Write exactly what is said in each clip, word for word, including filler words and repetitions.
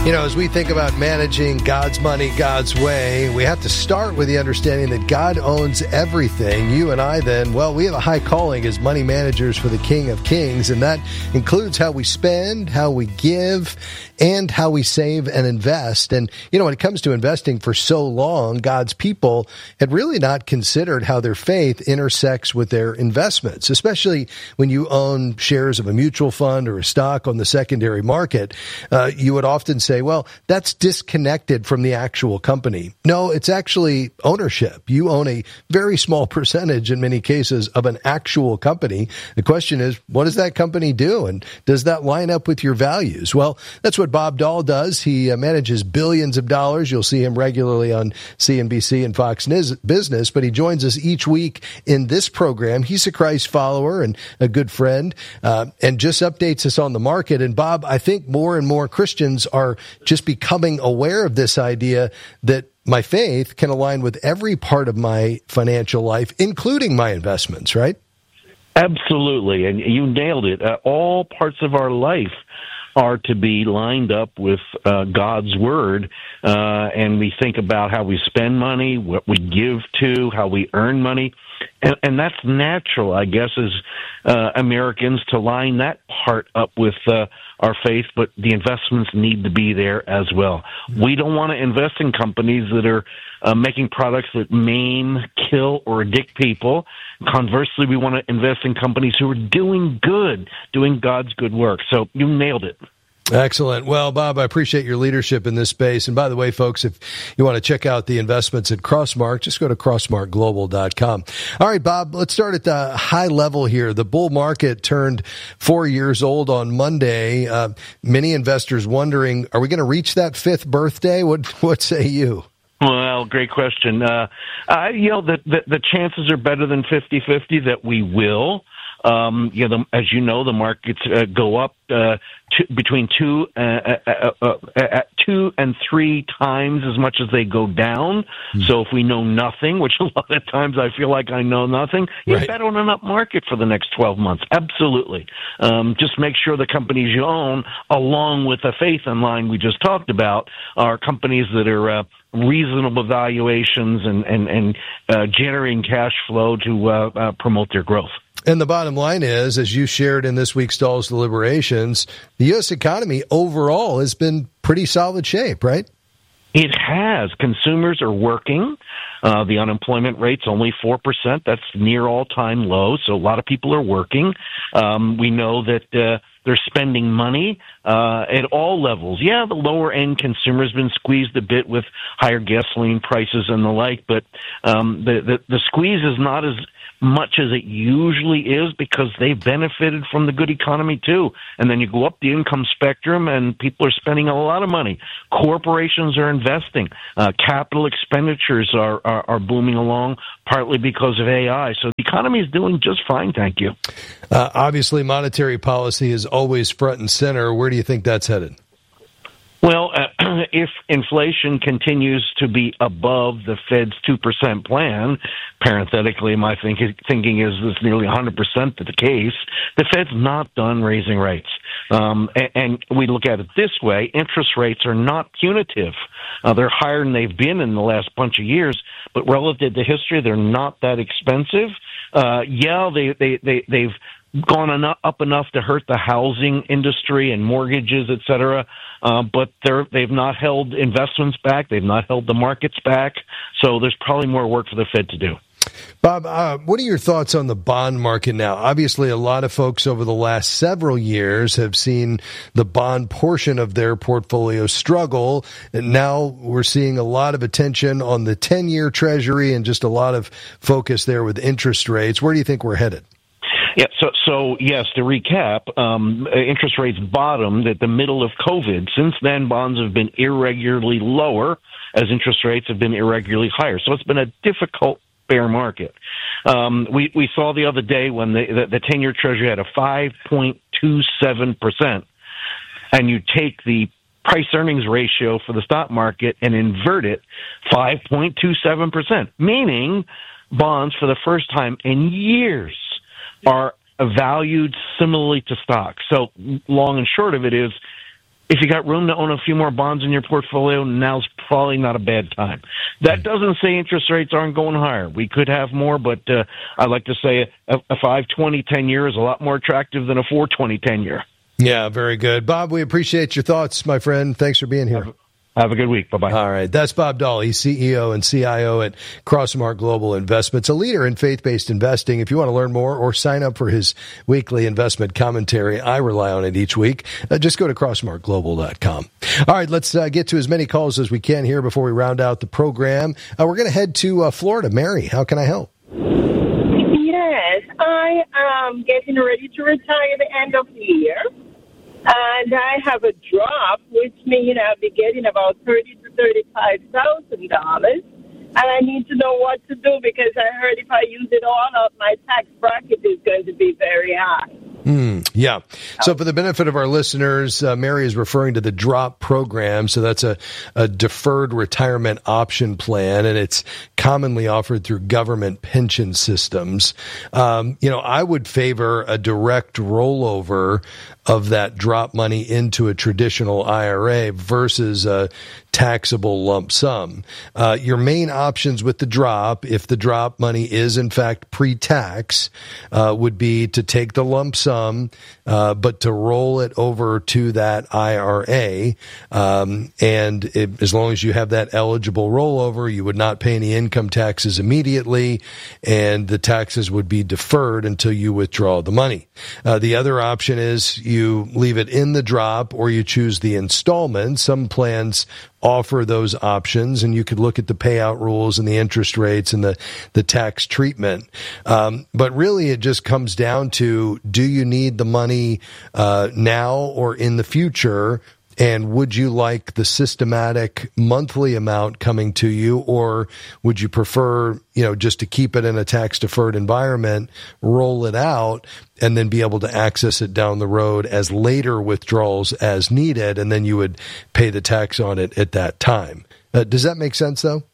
You know, as we think about managing God's money God's way, we have to start with the understanding that God owns everything. You and I then, well, we have a high calling as money managers for the King of Kings, and that includes how we spend, how we give, and how we save and invest. And, you know, when it comes to investing for so long, God's people had really not considered how their faith intersects with their investments, especially when you own shares of a mutual fund or a stock on the secondary market. Uh, you would often say, well, that's disconnected from the actual company. No, it's actually ownership. You own a very small percentage in many cases of an actual company. The question is, what does that company do? And does that line up with your values? Well, that's what Bob Dahl does. He uh, manages billions of dollars. You'll see him regularly on C N B C and Fox Business, but he joins us each week in this program. He's a Christ follower and a good friend, uh, and just updates us on the market. And Bob, I think more and more Christians are just becoming aware of this idea that my faith can align with every part of my financial life, including my investments, right? Absolutely. And you nailed it. Uh, all parts of our life are to be lined up with uh, God's Word, uh, and we think about how we spend money, what we give to, how we earn money, and, and that's natural, I guess, as uh, Americans to line that part up with uh, our faith, but the investments need to be there as well. We don't want to invest in companies that are uh, making products that maim, kill, or addict people. Conversely, we want to invest in companies who are doing good, doing God's good work. So you nailed it. Excellent. Well, Bob, I appreciate your leadership in this space. And by the way, folks, if you want to check out the investments at Crossmark, just go to crossmark global dot com. All right, Bob, let's start at the high level here. The bull market turned four years old on Monday. Uh, many investors wondering, are we going to reach that fifth birthday? What, what say you? Well, great question. Uh, uh, you know, the, the, the chances are better than fifty-fifty that we will. Um, you know, the, as you know, the markets uh, go up uh, two, between two, uh, uh, uh, uh, two and three times as much as they go down. Hmm. So if we know nothing, which a lot of times I feel like I know nothing, you right. bet on an up market for the next twelve months. Absolutely. Um, just make sure the companies you own, along with the faith in line we just talked about, are companies that are uh, reasonable valuations and, and, and uh, generating cash flow to uh, uh, promote their growth. And the bottom line is, as you shared in this week's Dahl's Deliberations, the U S economy overall has been pretty solid shape, right? It has. Consumers are working. Uh, the unemployment rate's only four percent. That's near all-time low, so a lot of people are working. Um, we know that uh, they're spending money uh, at all levels. Yeah, the lower-end consumer has been squeezed a bit with higher gasoline prices and the like, but um, the, the, the squeeze is not as much as it usually is because they've benefited from the good economy too. And then you go up the income spectrum and people are spending a lot of money. Corporations are investing. Uh, capital expenditures are, are, are booming along, partly because of A I. So the economy is doing just fine, thank you. Uh, obviously, monetary policy is always front and center. Where do you think that's headed? Well, uh, if inflation continues to be above the Fed's two percent plan, parenthetically, my think, thinking is this nearly one hundred percent the case, the Fed's not done raising rates. Um, and, and we look at it this way, interest rates are not punitive. Uh, they're higher than they've been in the last bunch of years, but relative to history, they're not that expensive. Uh, yeah, they, they, they, they've gone enough, up enough to hurt the housing industry and mortgages, et cetera. Uh, but they're, they've not held investments back. They've not held the markets back. So there's probably more work for the Fed to do. Bob, uh, what are your thoughts on the bond market now? Obviously, a lot of folks over the last several years have seen the bond portion of their portfolio struggle. And now we're seeing a lot of attention on the ten-year Treasury and just a lot of focus there with interest rates. Where do you think we're headed? Yeah, so, so yes, to recap, um, interest rates bottomed at the middle of COVID. Since then, bonds have been irregularly lower as interest rates have been irregularly higher. So it's been a difficult bear market. Um, we, we saw the other day when the, the, the ten-year Treasury had a five point two seven percent, and you take the price-earnings ratio for the stock market and invert it, five point two seven percent, meaning bonds for the first time in years are valued similarly to stocks. So long and short of it is if you got room to own a few more bonds in your portfolio, now's probably not a bad time. That doesn't say interest rates aren't going higher. We could have more, but uh, I like to say a, a five twenty ten-year is a lot more attractive than a four twenty ten-year. Yeah, very good. Bob, we appreciate your thoughts, my friend. Thanks for being here. Have, have a good week. Bye-bye. All right. That's Bob Dahl. He's C E O and C I O at Crossmark Global Investments, a leader in faith-based investing. If you want to learn more or sign up for his weekly investment commentary, I rely on it each week. Uh, just go to crossmark global dot com. All right. Let's uh, get to as many calls as we can here before we round out the program. Uh, we're going to head to uh, Florida. Mary, how can I help? Yes, I am getting ready to retire at the end of the year. And I have a drop, which means I'll be getting about thirty to thirty-five thousand dollars. And I need to know what to do because I heard if I use it all up, my tax bracket is going to be very high. Mm, yeah. So for the benefit of our listeners, uh, Mary is referring to the DROP program. So that's a, a deferred retirement option plan, and it's commonly offered through government pension systems. Um, you know, I would favor a direct rollover of that drop money into a traditional I R A versus a taxable lump sum. Uh, your main options with the drop, if the drop money is in fact pre-tax, uh, would be to take the lump sum, uh, but to roll it over to that I R A. Um, and it, as long as you have that eligible rollover, you would not pay any income taxes immediately, and the taxes would be deferred until you withdraw the money. Uh, the other option is you leave it in the drop or you choose the installment. Some plans offer those options, and you could look at the payout rules and the interest rates and the, the tax treatment. Um, but really it just comes down to, do you need the money uh, now or in the future? And would you like the systematic monthly amount coming to you, or would you prefer, you know, just to keep it in a tax deferred environment, roll it out, and then be able to access it down the road as later withdrawals as needed, and then you would pay the tax on it at that time? Uh, does that make sense, though?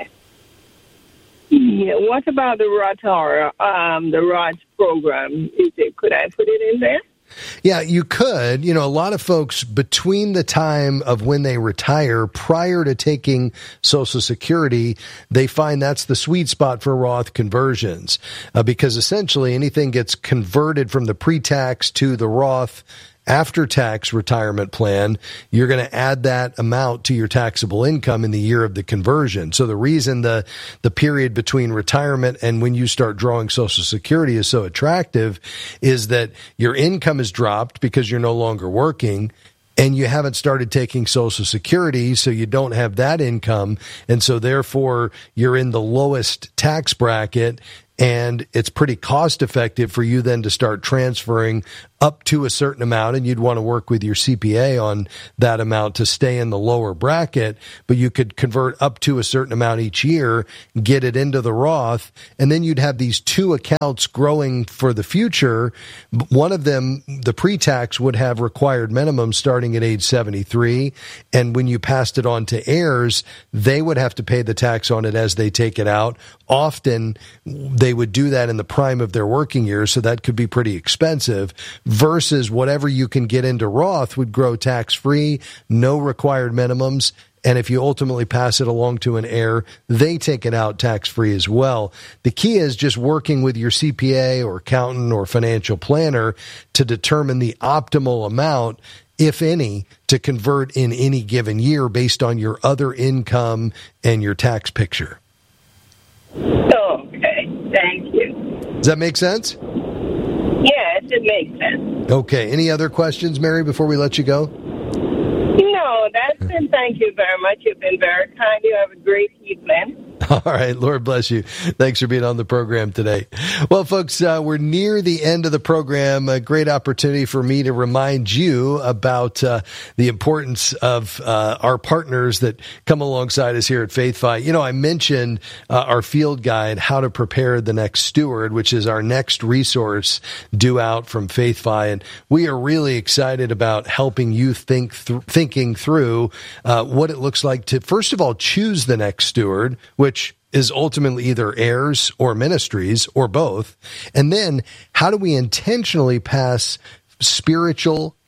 Yeah. What about the Roth or um, the Roth program? Is it? Could I put it in there? Yeah, you could. You know, a lot of folks between the time of when they retire prior to taking Social Security, they find that's the sweet spot for Roth conversions, uh, because essentially anything gets converted from the pre-tax to the Roth after-tax retirement plan, you're going to add that amount to your taxable income in the year of the conversion. So the reason the the period between retirement and when you start drawing Social Security is so attractive is that your income is dropped because you're no longer working, and you haven't started taking Social Security, so you don't have that income, and so therefore you're in the lowest tax bracket. And it's pretty cost effective for you then to start transferring up to a certain amount, and you'd want to work with your C P A on that amount to stay in the lower bracket, but you could convert up to a certain amount each year, get it into the Roth, and then you'd have these two accounts growing for the future. One of them, the pre-tax, would have required minimum starting at age seventy-three, and when you passed it on to heirs, they would have to pay the tax on it as they take it out. Often, they would do that in the prime of their working years, so that could be pretty expensive, versus whatever you can get into Roth would grow tax-free, no required minimums, and if you ultimately pass it along to an heir, they take it out tax-free as well. The key is just working with your C P A or accountant or financial planner to determine the optimal amount, if any, to convert in any given year based on your other income and your tax picture. Okay, thank you. Does that make sense? Yes, it makes sense. Okay. Any other questions, Mary, before we let you go? No, that's it. Thank you very much. You've been very kind. You have a great evening. All right. Lord bless you. Thanks for being on the program today. Well, folks, uh, we're near the end of the program. A great opportunity for me to remind you about uh, the importance of uh, our partners that come alongside us here at FaithFi. You know, I mentioned uh, our field guide, How to Prepare the Next Steward, which is our next resource due out from FaithFi. And we are really excited about helping you think th- thinking through uh, what it looks like to, first of all, choose the next steward, which is ultimately either heirs or ministries or both. And then how do we intentionally pass spiritual,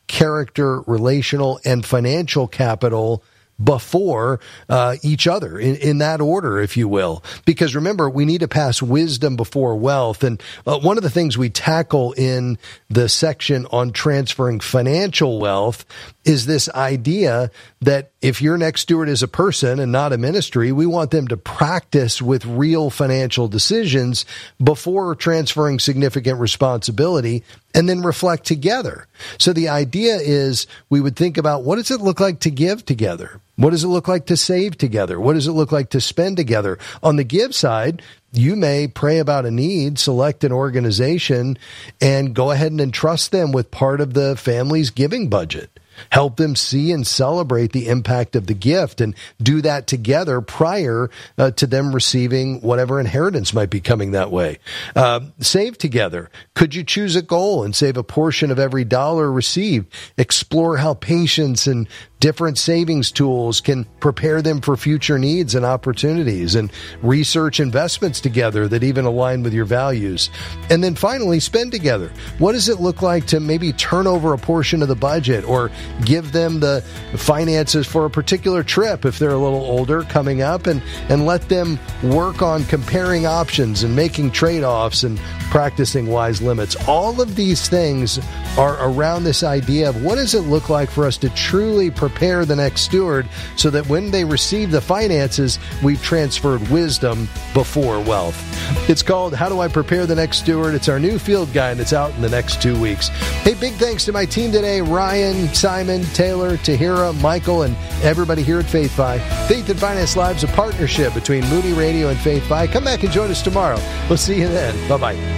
character, relational, and financial capital before uh, each other, in, in that order, if you will. Because remember, we need to pass wisdom before wealth. And uh, one of the things we tackle in the section on transferring financial wealth is this idea that if your next steward is a person and not a ministry, we want them to practice with real financial decisions before transferring significant responsibility, and then reflect together. So the idea is we would think about, what does it look like to give together? What does it look like to save together? What does it look like to spend together? On the give side, you may pray about a need, select an organization, and go ahead and entrust them with part of the family's giving budget. Help them see and celebrate the impact of the gift, and do that together prior uh, to them receiving whatever inheritance might be coming that way. Uh, save together. Could you choose a goal and save a portion of every dollar received? Explore how patience and different savings tools can prepare them for future needs and opportunities, and research investments together that even align with your values. And then finally, spend together. What does it look like to maybe turn over a portion of the budget, or give them the finances for a particular trip if they're a little older coming up, and, and let them work on comparing options and making trade-offs and practicing wise limits. All of these things are around this idea of, what does it look like for us to truly prepare the next steward, so that when they receive the finances, we've transferred wisdom before wealth. It's called How Do I Prepare the Next Steward? It's our new field guide that's out in the next two weeks. Hey, big thanks to my team today, Ryan, Simon, Taylor, Tahira, Michael, and everybody here at FaithFi. Faith and Finance Live's a partnership between Moody Radio and FaithFi. Come back and join us tomorrow. We'll see you then. Bye-bye.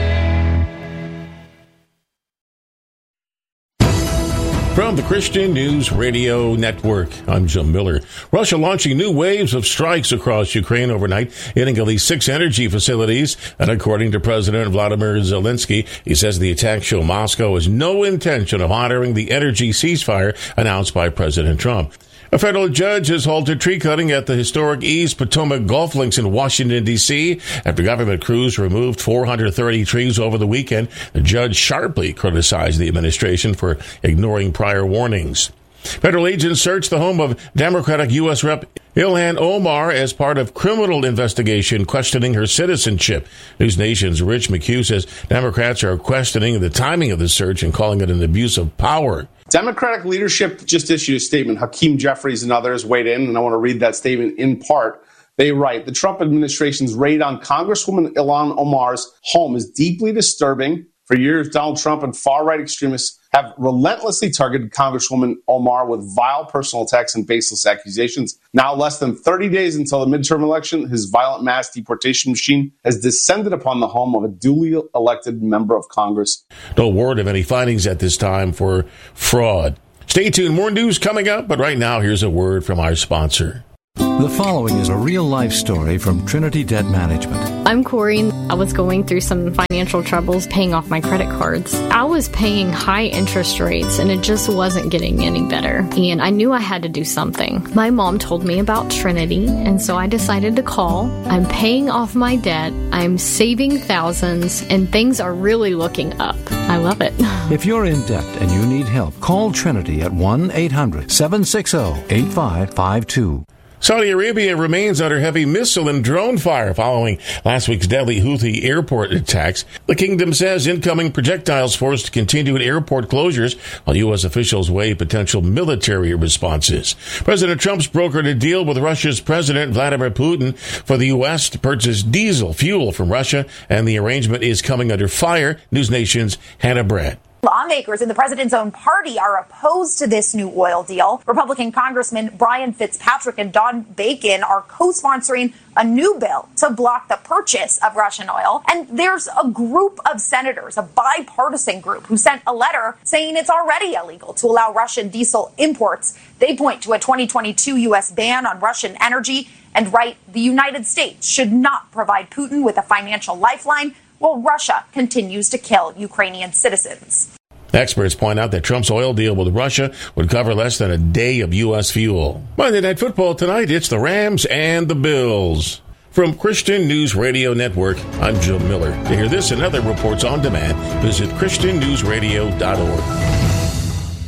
From the Christian News Radio Network, I'm Jim Miller. Russia launching new waves of strikes across Ukraine overnight, hitting at least six energy facilities. And according to President Vladimir Zelensky, he says the attacks show Moscow has no intention of honoring the energy ceasefire announced by President Trump. A federal judge has halted tree cutting at the historic East Potomac Golf Links in Washington, D C after government crews removed four hundred thirty trees over the weekend. The judge sharply criticized the administration for ignoring prior warnings. Federal agents searched the home of Democratic U S Rep Ilhan Omar as part of criminal investigation questioning her citizenship. News Nation's Rich McHugh says Democrats are questioning the timing of the search and calling it an abuse of power. Democratic leadership just issued a statement. Hakeem Jeffries and others weighed in, and I want to read that statement in part. They write, the Trump administration's raid on Congresswoman Ilhan Omar's home is deeply disturbing. For years, Donald Trump and far-right extremists have relentlessly targeted Congresswoman Omar with vile personal attacks and baseless accusations. Now, less than thirty days until the midterm election, his violent mass deportation machine has descended upon the home of a duly elected member of Congress. No word of any findings at this time for fraud. Stay tuned. More news coming up, but right now, here's a word from our sponsor. The following is a real-life story from Trinity Debt Management. I'm Corey. I was going through some financial troubles paying off my credit cards. I was paying high interest rates, and it just wasn't getting any better. And I knew I had to do something. My mom told me about Trinity, and so I decided to call. I'm paying off my debt. I'm saving thousands, and things are really looking up. I love it. If you're in debt and you need help, call Trinity at one eight hundred seven six zero eight five five two. Saudi Arabia remains under heavy missile and drone fire following last week's deadly Houthi airport attacks. The kingdom says incoming projectiles forced continued airport closures while U S officials weigh potential military responses. President Trump's brokered a deal with Russia's President Vladimir Putin for the U S to purchase diesel fuel from Russia, and the arrangement is coming under fire. News Nation's Hannah Brett. Lawmakers in the president's own party are opposed to this new oil deal. Republican Congressman Brian Fitzpatrick and Don Bacon are co-sponsoring a new bill to block the purchase of Russian oil. And there's a group of senators, a bipartisan group, who sent a letter saying it's already illegal to allow Russian diesel imports. They point to a twenty twenty-two U S ban on Russian energy and write the United States should not provide Putin with a financial lifeline while Russia continues to kill Ukrainian citizens. Experts point out that Trump's oil deal with Russia would cover less than a day of U S fuel. Monday Night Football tonight, it's the Rams and the Bills. From Christian News Radio Network, I'm Joe Miller. To hear this and other reports on demand, visit christian news radio dot org.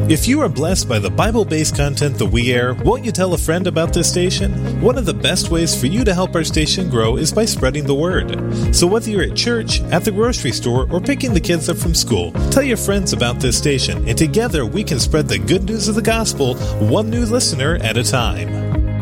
If you are blessed by the Bible-based content that we air, won't you tell a friend about this station? One of the best ways for you to help our station grow is by spreading the word. So whether you're at church, at the grocery store, or picking the kids up from school, tell your friends about this station, and together we can spread the good news of the gospel, one new listener at a time.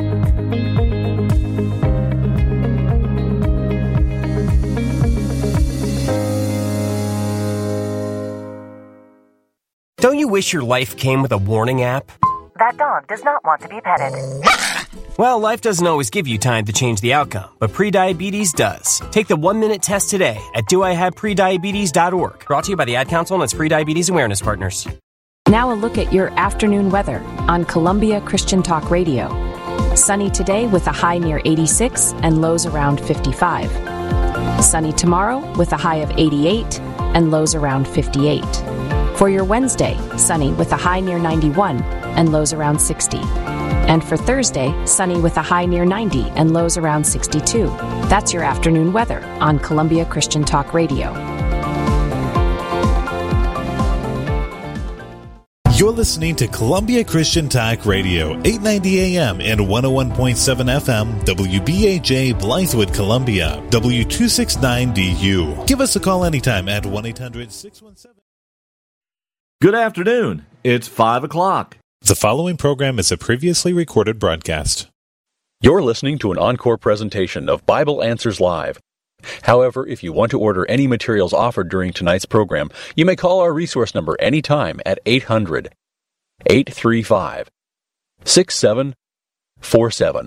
Don't you wish your life came with a warning app? That dog does not want to be petted. Well, life doesn't always give you time to change the outcome, but prediabetes does. Take the one-minute test today at do I have prediabetes dot org. Brought to you by the Ad Council and its Prediabetes Awareness Partners. Now a look at your afternoon weather on Columbia Christian Talk Radio. Sunny today with a high near eighty-six and lows around fifty-five. Sunny tomorrow with a high of eighty-eight and lows around fifty-eight. For your Wednesday, sunny with a high near ninety-one and lows around sixty. And for Thursday, sunny with a high near ninety and lows around sixty-two. That's your afternoon weather on Columbia Christian Talk Radio. You're listening to Columbia Christian Talk Radio, eight ninety A M and one oh one point seven F M, W B A J, Blythewood, Columbia, W two sixty-nine D U. Give us a call anytime at one eight hundred six one seven. Good afternoon. It's five o'clock. The following program is a previously recorded broadcast. You're listening to an encore presentation of Bible Answers Live. However, if you want to order any materials offered during tonight's program, you may call our resource number anytime at eight hundred, eight three five, six seven four seven.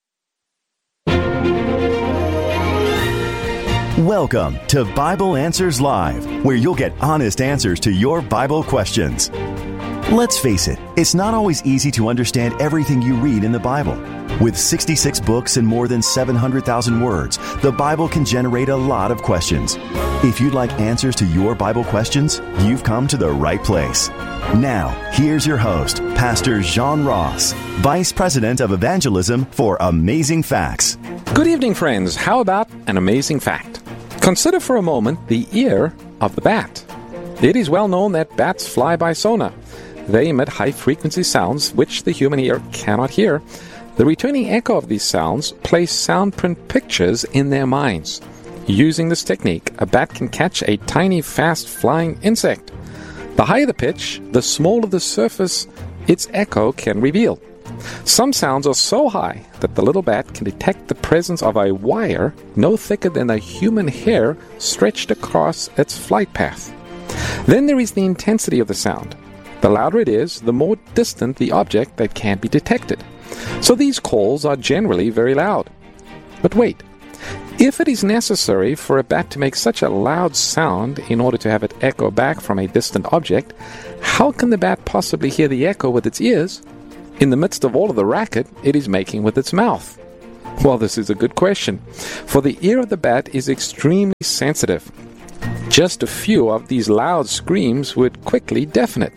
Welcome to Bible Answers Live, where you'll get honest answers to your Bible questions. Let's face it, it's not always easy to understand everything you read in the Bible. With sixty-six books and more than seven hundred thousand words, the Bible can generate a lot of questions. If you'd like answers to your Bible questions, you've come to the right place. Now, here's your host, Pastor Jean Ross, Vice President of Evangelism for Amazing Facts. Good evening, friends. How about an amazing fact? Consider for a moment the ear of the bat. It is well known that bats fly by sonar. They emit high-frequency sounds which the human ear cannot hear. The returning echo of these sounds place soundprint pictures in their minds. Using this technique, a bat can catch a tiny, fast-flying insect. The higher the pitch, the smaller the surface its echo can reveal. Some sounds are so high that the little bat can detect the presence of a wire no thicker than a human hair stretched across its flight path. Then there is the intensity of the sound. The louder it is, the more distant the object that can be detected. So these calls are generally very loud. But wait, if it is necessary for a bat to make such a loud sound in order to have it echo back from a distant object, how can the bat possibly hear the echo with its ears in the midst of all of the racket it is making with its mouth? Well, this is a good question, for the ear of the bat is extremely sensitive. Just a few of these loud screams would quickly deafen it.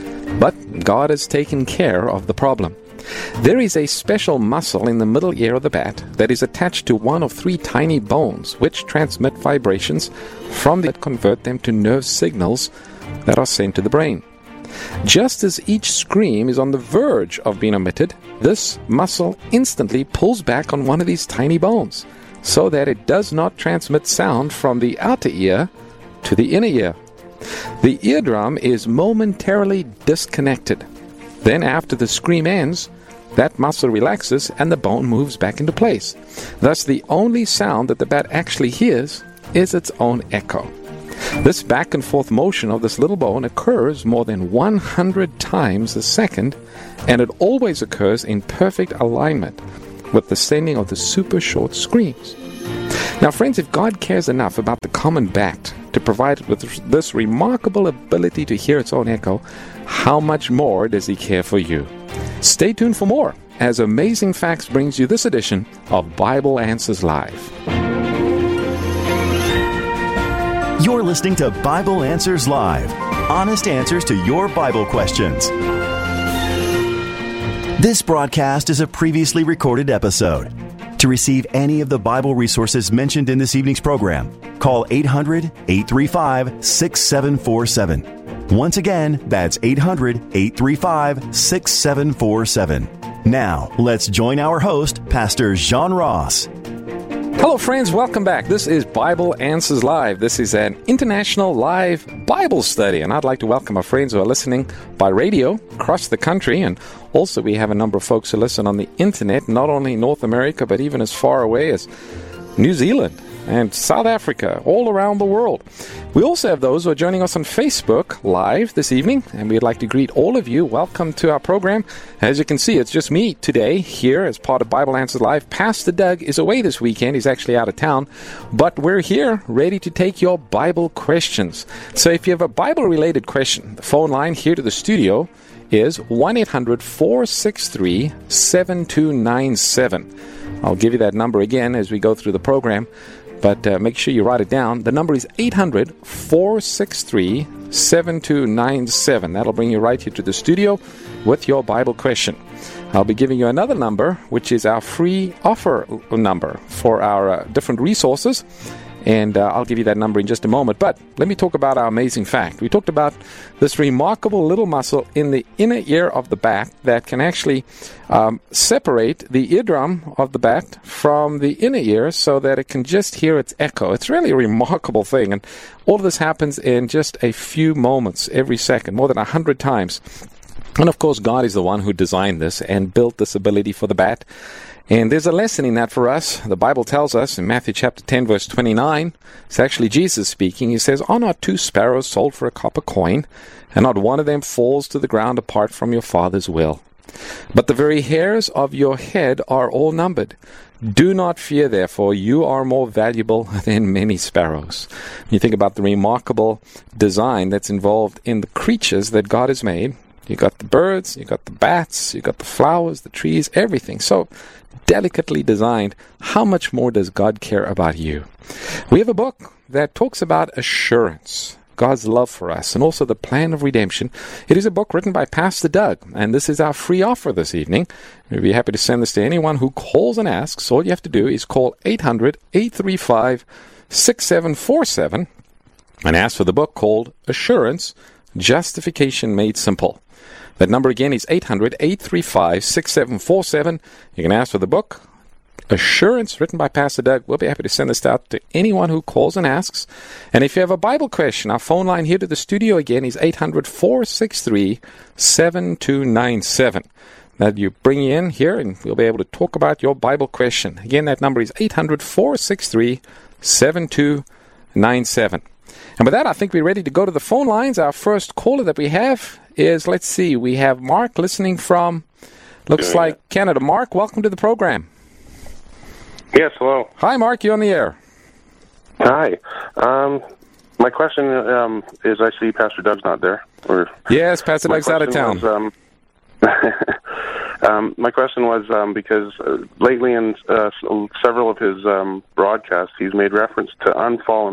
But God has taken care of the problem. There is a special muscle in the middle ear of the bat that is attached to one of three tiny bones which transmit vibrations from that convert them to nerve signals that are sent to the brain. Just as each scream is on the verge of being emitted, this muscle instantly pulls back on one of these tiny bones so that it does not transmit sound from the outer ear to the inner ear. The eardrum is momentarily disconnected. Then after the scream ends, that muscle relaxes and the bone moves back into place. Thus, the only sound that the bat actually hears is its own echo. This back and forth motion of this little bone occurs more than one hundred times a second, and it always occurs in perfect alignment with the sending of the super short screams. Now, friends, if God cares enough about the common bat to provide it with this remarkable ability to hear its own echo, how much more does He care for you? Stay tuned for more as Amazing Facts brings you this edition of Bible Answers Live. You're listening to Bible Answers Live, honest answers to your Bible questions. This broadcast is a previously recorded episode. To receive any of the Bible resources mentioned in this evening's program, call eight hundred, eight three five, six seven four seven. Once again, that's eight hundred, eight three five, six seven four seven. Now, let's join our host, Pastor John Ross. Hello, friends. Welcome back. This is Bible Answers Live. This is an international live Bible study, and I'd like to welcome our friends who are listening by radio across the country, and also we have a number of folks who listen on the internet, not only in North America, but even as far away as New Zealand and South Africa, all around the world. We also have those who are joining us on Facebook Live this evening, and we'd like to greet all of you. Welcome to our program. As you can see, it's just me today here as part of Bible Answers Live. Pastor Doug is away this weekend. He's actually out of town, but we're here ready to take your Bible questions. So if you have a Bible-related question, the phone line here to the studio is one eight hundred, four six three, seven two nine seven. I'll give you that number again as we go through the program. But uh, make sure you write it down. The number is eight hundred, four six three, seven two nine seven. That'll bring you right here to the studio with your Bible question. I'll be giving you another number, which is our free offer number for our uh, different resources. And uh, I'll give you that number in just a moment. But let me talk about our amazing fact. We talked about this remarkable little muscle in the inner ear of the bat that can actually um, separate the eardrum of the bat from the inner ear so that it can just hear its echo. It's really a remarkable thing. And all of this happens in just a few moments every second, more than a hundred times. And of course, God is the one who designed this and built this ability for the bat. And there's a lesson in that for us. The Bible tells us in Matthew chapter ten, verse twenty-nine, it's actually Jesus speaking. He says, "Are not two sparrows sold for a copper coin, and not one of them falls to the ground apart from your Father's will? But the very hairs of your head are all numbered. Do not fear, therefore, you are more valuable than many sparrows." You think about the remarkable design that's involved in the creatures that God has made. You got the birds, you got the bats, you got the flowers, the trees, everything. So delicately designed. How much more does God care about you? We have a book that talks about assurance, God's love for us, and also the plan of redemption. It is a book written by Pastor Doug, and this is our free offer this evening. We'd be happy to send this to anyone who calls and asks. All you have to do is call eight hundred, eight three five, six seven four seven and ask for the book called Assurance, Justification Made Simple. That number again is eight hundred, eight three five, six seven four seven. You can ask for the book, Assurance, written by Pastor Doug. We'll be happy to send this out to anyone who calls and asks. And if you have a Bible question, our phone line here to the studio again is eight hundred, four six three, seven two nine seven. That you bring in here and we'll be able to talk about your Bible question. Again, that number is eight hundred, four six three, seven two nine seven. And with that, I think we're ready to go to the phone lines. Our first caller that we have is, let's see, we have Mark listening from, looks Doing like it. Canada. Mark, welcome to the program. Yes, hello. Hi, Mark, you're on the air. Hi. Um, my question um, is, I see Pastor Doug's not there. Or Yes, Pastor my Doug's out of question town. Was, um, um, my question was um, because uh, lately in uh, s- several of his um, broadcasts, he's made reference to unfallen